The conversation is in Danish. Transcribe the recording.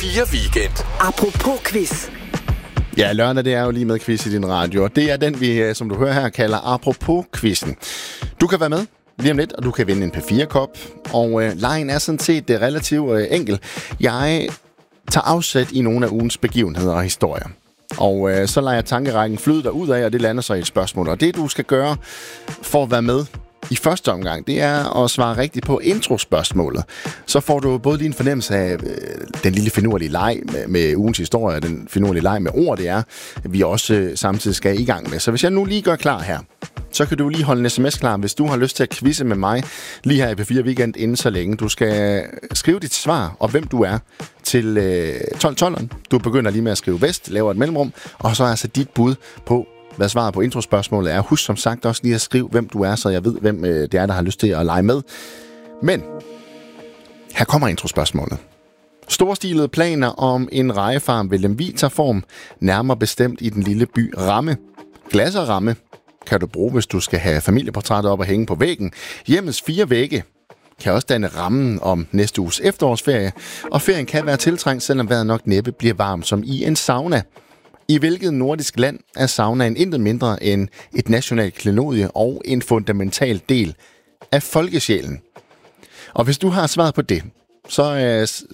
P4 Weekend. Apropos quiz. Ja, lørdag det er jo lige med quiz i din radio, og det er den, vi, som du hører her, kalder Apropos-quizzen. Du kan være med lige om lidt, og du kan vinde en P4-kop, og lejen er sådan set relativt enkel. Jeg tager afsæt i nogle af ugens begivenheder og historier. Og så lader jeg tankerækken flyde derud af, og det lander så i et spørgsmål. Og det, du skal gøre for at være med i første omgang, det er at svare rigtigt på introspørgsmålet. Så får du både lige en fornemmelse af den lille finurlige leg med ugens historie, den finurlige leg med ord, det er, vi også samtidig skal i gang med. Så hvis jeg nu lige gør klar her, så kan du lige holde en sms klar, hvis du har lyst til at quizze med mig lige her i P4 Weekend inden så længe. Du skal skrive dit svar og hvem du er til 12.12'eren. Du begynder lige med at skrive vest, laver et mellemrum, og så er altså dit bud på, hvad svaret på introspørgsmålet er. Husk som sagt også lige at skrive, hvem du er, så jeg ved, hvem det er, der har lyst til at lege med. Men her kommer introspørgsmålet. Storstilede planer om en rejefarm ved Lemvig tager form, nærmere bestemt i den lille by Ramme. Glas og ramme kan du bruge, hvis du skal have familieportrættet op og hænge på væggen. Hjemmets 4 vægge kan også danne rammen om næste uges efterårsferie, og ferien kan være tiltrængt, selvom vejret nok næppe bliver varmt som i en sauna. I hvilket nordisk land er saunaen intet mindre end et nationalt klenodie og en fundamental del af folkesjælen? Og hvis du har svaret på det, så